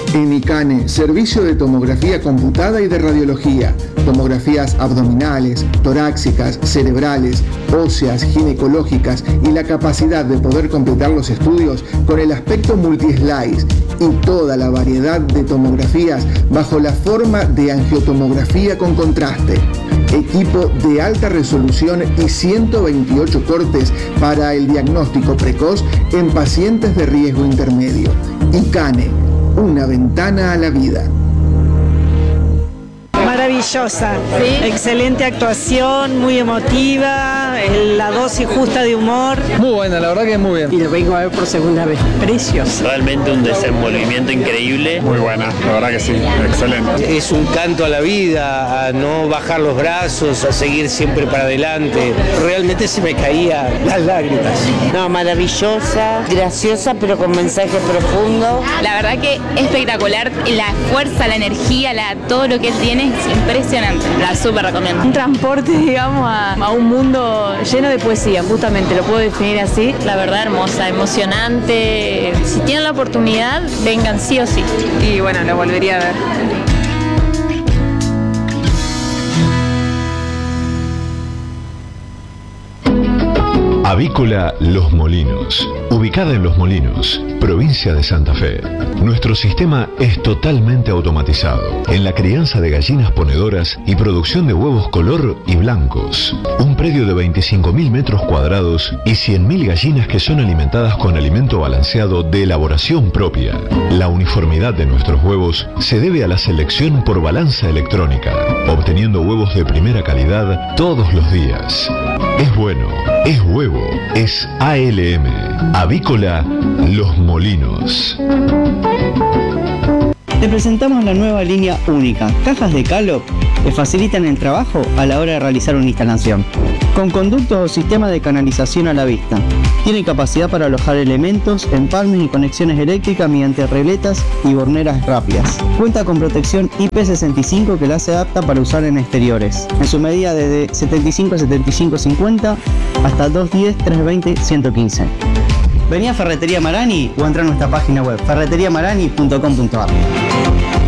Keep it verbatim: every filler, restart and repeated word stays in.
En ICANE, servicio de tomografía computada y de radiología, tomografías abdominales, torácicas, cerebrales, óseas, ginecológicas y la capacidad de poder completar los estudios con el aspecto multi-slice y toda la variedad de tomografías bajo la forma de angiotomografía con contraste. Equipo de alta resolución y ciento veintiocho cortes para el diagnóstico precoz en pacientes de riesgo intermedio. ICANE, una ventana a la vida. Maravillosa, ¿sí? Excelente actuación, muy emotiva, la dosis justa de humor. Muy buena, la verdad que muy bien. Y lo vengo a ver por segunda vez, precioso. Realmente un desenvolvimiento increíble. Muy buena, la verdad que sí, excelente. Es un canto a la vida, a no bajar los brazos, a seguir siempre para adelante. Realmente se me caían las lágrimas. No, maravillosa, graciosa, pero con mensaje profundo. La verdad que espectacular, la fuerza, la energía, la, todo lo que él tiene es impresionante, la súper recomiendo. Un transporte, digamos, a, a un mundo lleno de poesía, justamente, lo puedo definir así. La verdad hermosa, emocionante. Si tienen la oportunidad, vengan sí o sí. Y bueno, lo volvería a ver. Avícola Los Molinos, ubicada en Los Molinos, provincia de Santa Fe. Nuestro sistema es totalmente automatizado en la crianza de gallinas ponedoras y producción de huevos color y blancos. Un predio de veinticinco mil metros cuadrados y cien mil gallinas que son alimentadas con alimento balanceado de elaboración propia. La uniformidad de nuestros huevos se debe a la selección por balanza electrónica, obteniendo huevos de primera calidad todos los días. Es bueno, es huevo, es A L M. Avícola Los Molinos. Te presentamos la nueva línea única, cajas de Calop que facilitan el trabajo a la hora de realizar una instalación. Con conductos o sistema de canalización a la vista. Tiene capacidad para alojar elementos, empalmes y conexiones eléctricas mediante regletas y borneras rápidas. Cuenta con protección I P sesenta y cinco que la hace apta para usar en exteriores. En su medida desde setenta y cinco a setenta y cinco cincuenta hasta doscientos diez, trescientos veinte, ciento quince. Vení a Ferretería Marani o entra a nuestra página web ferretería marani punto com punto ar.